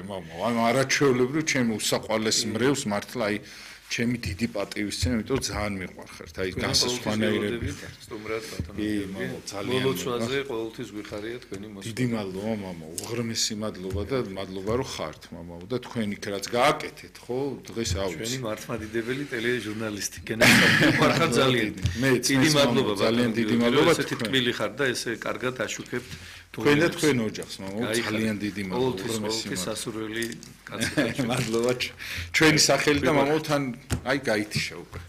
მამა, ანუ არაჩვეულებრივ ჩემი უსაყვარლეს მრევლს მართლა აი ჩემი დიდი პატივისცემა, იმიტომ ძალიან მიყვარხართ, აი გასასვანაირები. სტუმრად ბატონო. კი, მამა, ძალიან. მოლოცვაზე ყოველთვის გვიხარია თქვენი მოსვლა. დიდი მადლობა, მამა, უღრმესი მადლობა და მადლობა რომ ხართ, მამა, და თქვენ იქ რაც გააკეთეთ, ხო, დღეს ავიც. ჩვენი მართლმადიდებელი ტელეჟურნალისტი გენაცვალე გვახარ ძალიან. დიდი მადლობა, ძალიან დიდი მადლობა. ესეთი ტკბილი ხარ და ესე კარგად აშუქებთ თქვენ და თქვენ ოჯახს, მამა, ძალიან დიდი მადლობა. ყოველთვის სასურველი კაცი. მადლობა ჩვენი სახელი და მამა თან აი გაითიშა უკვე.